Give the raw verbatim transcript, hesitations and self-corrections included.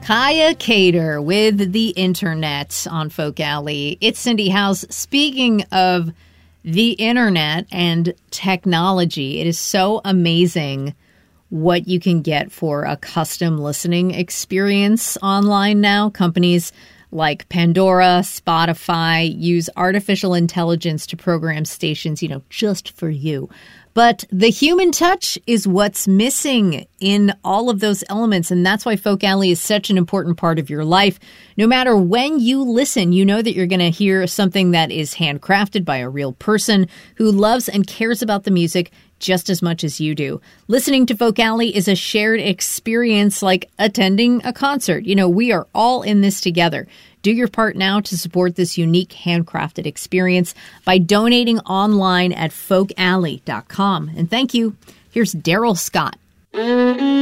Kaya Cater with the internet on Folk Alley. It's Cindy House. Speaking of the internet and technology, it is so amazing what you can get for a custom listening experience online now. Companies like Pandora, Spotify use artificial intelligence to program stations, you know, just for you. But the human touch is what's missing in all of those elements. And that's why Folk Alley is such an important part of your life. No matter when you listen, you know that you're going to hear something that is handcrafted by a real person who loves and cares about the music just as much as you do. Listening to Folk Alley is a shared experience like attending a concert. You know, we are all in this together. Do your part now to support this unique handcrafted experience by donating online at folk alley dot com. And thank you. Here's Daryl Scott.